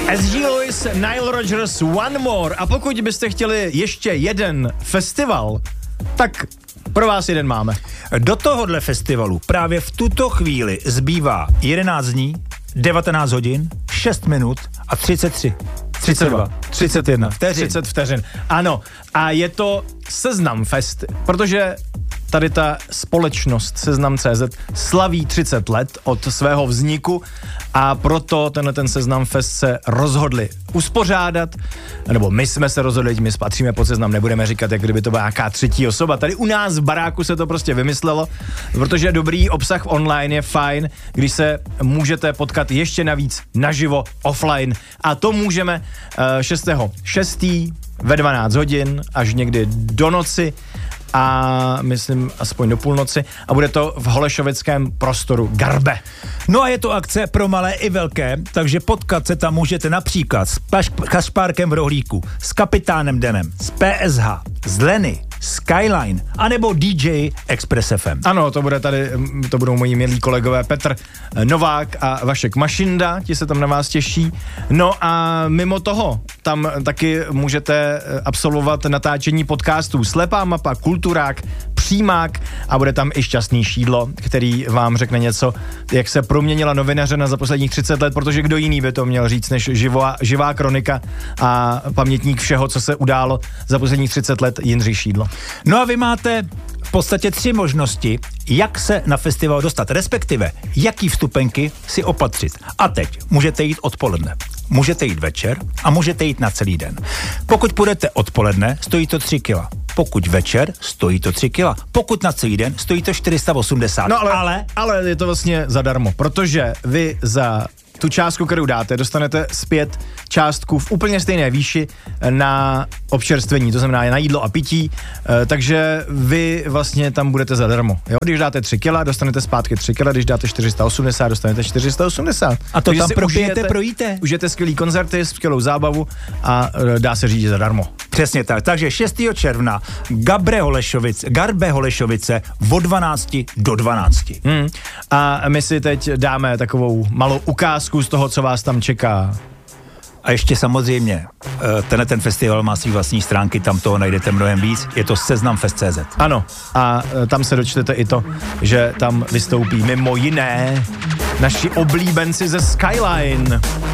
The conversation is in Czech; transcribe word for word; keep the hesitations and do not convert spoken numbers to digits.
S G Lewis, Nile Rodgers, One More. A pokud byste chtěli ještě jeden festival, tak pro vás jeden máme. Do tohohle festivalu právě v tuto chvíli zbývá jedenáct dní, devatenáct hodin, šest minut a třicet tři. třicet dva, třicet jedna, vteřin. třicet vteřin. Ano, a je to Seznam Fest, protože tady ta společnost Seznam tečka cé zet slaví třicet let od svého vzniku a proto tenhle ten Seznam Fest se rozhodli uspořádat, nebo my jsme se rozhodli, my patříme pod Seznam, nebudeme říkat, jak kdyby to byla nějaká třetí osoba. Tady u nás v baráku se to prostě vymyslelo, protože dobrý obsah online je fajn, když se můžete potkat ještě navíc naživo offline a to můžeme šestého šestého ve dvanáct hodin až někdy do noci a myslím aspoň do půlnoci a bude to v holešovickém prostoru Garbe. No a je to akce pro malé i velké, takže potkat se tam můžete například s Kašpárkem v rohlíku, s Kapitánem Denem, s P S H, s Lenny, Skyline, anebo D J Express F M. Ano, to bude tady, to budou moji milí kolegové Petr Novák a Vašek Mašinda, ti se tam na vás těší. No a mimo toho, tam taky můžete absolvovat natáčení podcastů Slepá mapa, Kulturák, Přímák a bude tam i Šťastný šídlo, který vám řekne něco, jak se proměnila novinařina za posledních třicet let, protože kdo jiný by to měl říct než živá, živá kronika a pamětník všeho, co se událo za posledních třicet let, Jindřich Šídlo. No a vy máte v podstatě tři možnosti, jak se na festival dostat, respektive jaký vstupenky si opatřit. A teď můžete jít odpoledne, můžete jít večer a můžete jít na celý den. Pokud půjdete odpoledne, stojí to tři kila. Pokud večer, stojí to tři kila. Pokud na celý den, stojí to čtyři sta osmdesát. No ale, ale, ale je to vlastně zadarmo, protože vy za tu částku, kterou dáte, dostanete zpět částku v úplně stejné výši na občerstvení, to znamená na jídlo a pití, takže vy vlastně tam budete zadarmo. Jo? Když dáte tři kila, dostanete zpátky tři kila, když dáte čtyři sta osmdesát, dostanete čtyři sta osmdesát. A to takže tam propijete, projíte. Užijete skvělý koncerty, skvělou zábavu a dá se říct zadarmo. Přesně tak, takže šestého června Gabre Holešovice, Garbe Holešovice od dvanácti do dvanácti. Hmm. A my si teď dáme takovou malou ukázku z toho, co vás tam čeká. A ještě samozřejmě, tenhle ten festival má svý vlastní stránky, tam toho najdete mnohem víc, je to Seznam Fest tečka cé zet. Ano, a tam se dočtete i to, že tam vystoupí mimo jiné naši oblíbenci ze Skyline.